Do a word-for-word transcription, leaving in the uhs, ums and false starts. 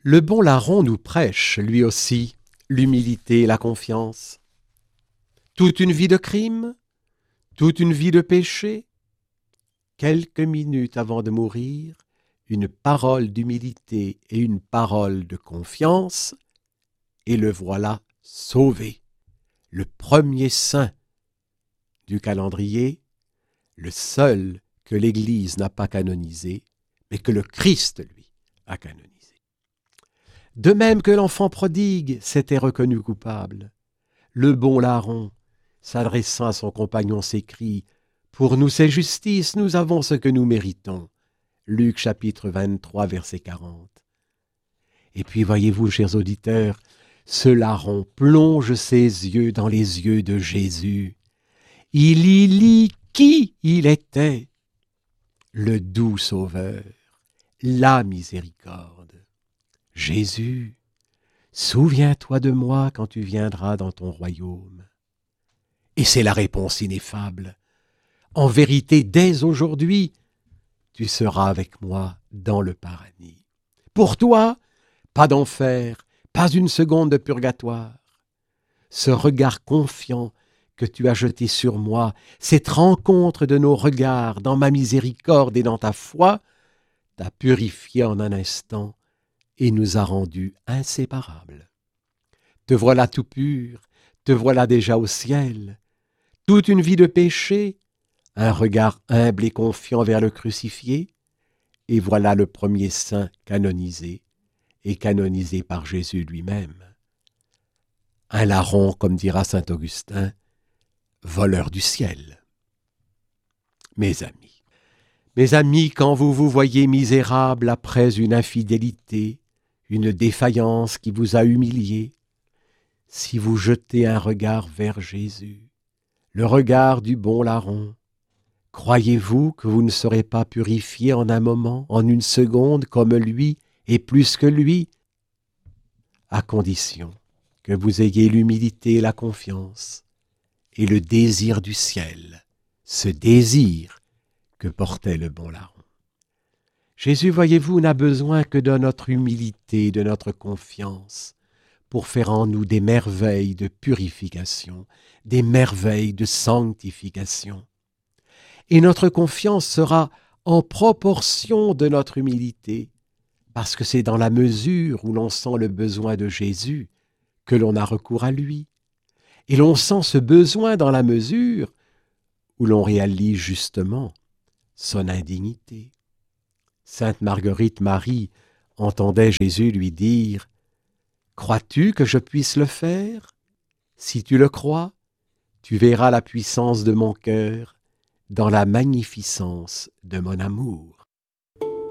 Le bon larron nous prêche, lui aussi, l'humilité et la confiance. Toute une vie de crime, toute une vie de péché, quelques minutes avant de mourir, une parole d'humilité et une parole de confiance, et le voilà sauvé, le premier saint du calendrier, le seul que l'Église n'a pas canonisé, mais que le Christ, lui, a canonisé. De même que l'enfant prodigue s'était reconnu coupable, le bon larron, s'adressant à son compagnon, s'écrie « Pour nous c'est justice, nous avons ce que nous méritons ». Luc chapitre vingt-trois, verset quarante. Et puis voyez-vous, chers auditeurs, ce larron plonge ses yeux dans les yeux de Jésus. Il y lit qui il était, le doux Sauveur, la miséricorde. Jésus, souviens-toi de moi quand tu viendras dans ton royaume. Et c'est la réponse ineffable. En vérité, dès aujourd'hui, tu seras avec moi dans le paradis. Pour toi, pas d'enfer, pas une seconde de purgatoire. Ce regard confiant que tu as jeté sur moi, cette rencontre de nos regards dans ma miséricorde et dans ta foi, t'a purifié en un instant et nous a rendus inséparables. Te voilà tout pur, te voilà déjà au ciel. Toute une vie de péché, un regard humble et confiant vers le crucifié, et voilà le premier saint canonisé, et canonisé par Jésus lui-même. Un larron, comme dira saint Augustin, voleur du ciel. Mes amis, mes amis, quand vous vous voyez misérable après une infidélité, une défaillance qui vous a humilié, si vous jetez un regard vers Jésus, le regard du bon larron, croyez-vous que vous ne serez pas purifié en un moment, en une seconde, comme lui et plus que lui, à condition que vous ayez l'humilité et la confiance et le désir du ciel, ce désir que portait le bon larron. Jésus, voyez-vous, n'a besoin que de notre humilité, de notre confiance, pour faire en nous des merveilles de purification, des merveilles de sanctification. Et notre confiance sera en proportion de notre humilité, parce que c'est dans la mesure où l'on sent le besoin de Jésus que l'on a recours à lui. Et l'on sent ce besoin dans la mesure où l'on réalise justement son indignité. Sainte Marguerite Marie entendait Jésus lui dire « Crois-tu que je puisse le faire? Si tu le crois, tu verras la puissance de mon cœur dans la magnificence de mon amour. »